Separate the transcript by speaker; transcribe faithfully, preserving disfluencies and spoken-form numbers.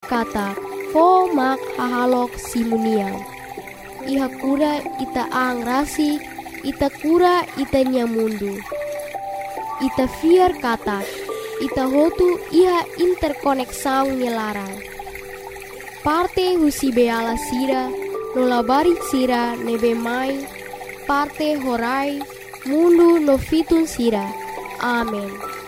Speaker 1: kata fo mak hahalok simuniang. Iha kura ita ang rasi, ita kura ita nyamundu. Ita fiar kata, ita hotu iha interkoneksaung nilarang. Parte husi beala sira, nolabari sira nebe mai, parte horai, mundu no fitun sira. Amen.